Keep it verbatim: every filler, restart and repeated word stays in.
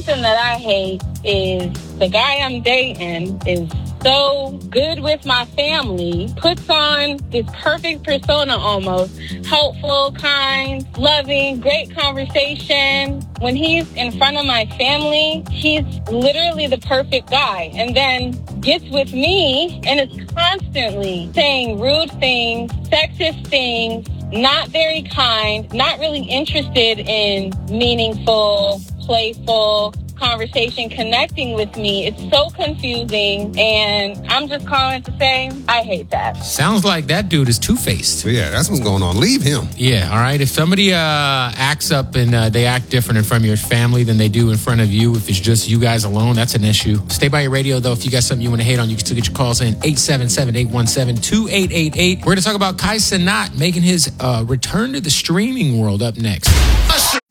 something that I hate is the guy I'm dating is so good with my family, puts on this perfect persona almost, helpful, kind, loving, great conversation. When he's in front of my family, he's literally the perfect guy. And then gets with me and is constantly saying rude things, sexist things, not very kind, not really interested in meaningful, playful conversation, connecting with me. It's so confusing, and I'm just calling to say I hate that. Sounds like that dude is two-faced. Yeah, that's what's going on. Leave him. Yeah, all right. If somebody uh, acts up and uh, they act different in front of your family than they do in front of you, if it's just you guys alone, that's an issue. Stay by your radio, though. If you got something you want to hate on, you can still get your calls in. eight seven seven, eight one seven, two eight eight eight. We're going to talk about Kai Cenat making his uh, return to the streaming world up next.